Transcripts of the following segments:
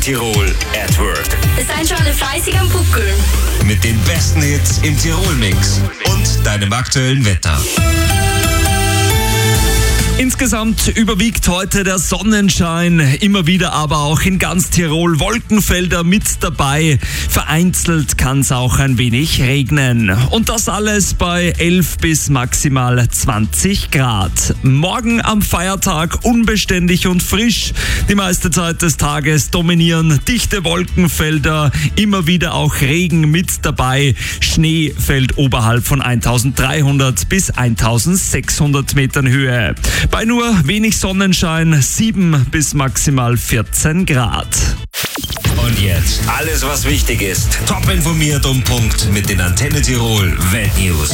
Tirol at Work. Wir sind schon alle fleißig am Buckeln. Mit den besten Hits im Tirol-Mix und deinem aktuellen Wetter. Insgesamt überwiegt heute der Sonnenschein, immer wieder aber auch in ganz Tirol Wolkenfelder mit dabei. Vereinzelt kann es auch ein wenig regnen. Und das alles bei 11 bis maximal 20 Grad. Morgen am Feiertag unbeständig und frisch. Die meiste Zeit des Tages dominieren dichte Wolkenfelder, immer wieder auch Regen mit dabei. Schnee fällt oberhalb von 1300 bis 1600 Metern Höhe. Bei nur wenig Sonnenschein 7 bis maximal 14 Grad. Und jetzt alles, was wichtig ist. Top informiert um Punkt mit den Antenne Tirol Weltnews.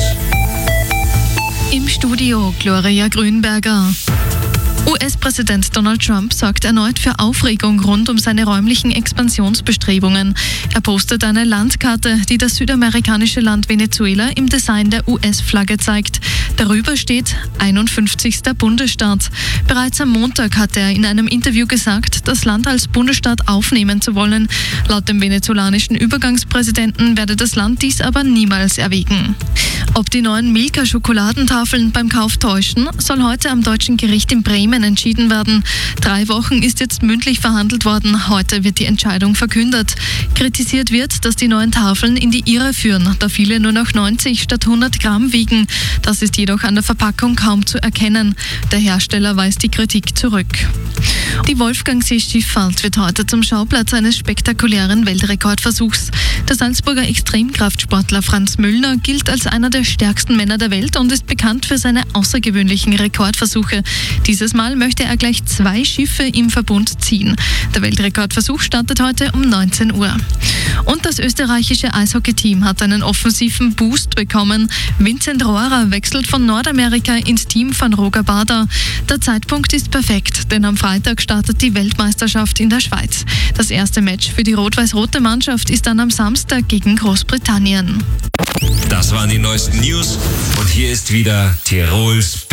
Im Studio Gloria Grünberger. US-Präsident Donald Trump sorgt erneut für Aufregung rund um seine räumlichen Expansionsbestrebungen. Er postet eine Landkarte, die das südamerikanische Land Venezuela im Design der US-Flagge zeigt. Darüber steht 51. Bundesstaat. Bereits am Montag hatte er in einem Interview gesagt, das Land als Bundesstaat aufnehmen zu wollen. Laut dem venezolanischen Übergangspräsidenten werde das Land dies aber niemals erwägen. Ob die neuen Milka-Schokoladentafeln beim Kauf täuschen, soll heute am deutschen Gericht in Bremen entschieden werden. 3 Wochen ist jetzt mündlich verhandelt worden. Heute wird die Entscheidung verkündet. Kritisiert wird, dass die neuen Tafeln in die Irre führen, da viele nur noch 90 statt 100 Gramm wiegen. Das ist jedoch an der Verpackung kaum zu erkennen. Der Hersteller weist die Kritik zurück. Die Wolfgangsee-Schifffahrt wird heute zum Schauplatz eines spektakulären Weltrekordversuchs. Der Salzburger Extremkraftsportler Franz Müllner gilt als einer der stärksten Männer der Welt und ist bekannt für seine außergewöhnlichen Rekordversuche. Dieses Mal möchte er gleich 2 Schiffe im Verbund ziehen. Der Weltrekordversuch startet heute um 19 Uhr. Und das österreichische Eishockey-Team hat einen offensiven Boost bekommen. Vincent Rohrer wechselt von Nordamerika ins Team von Roger Bader. Der Zeitpunkt ist perfekt, denn am Freitag startet die Weltmeisterschaft in der Schweiz. Das erste Match für die rot-weiß-rote Mannschaft ist dann am Samstag gegen Großbritannien. Das waren die neuesten News und hier ist wieder Tirols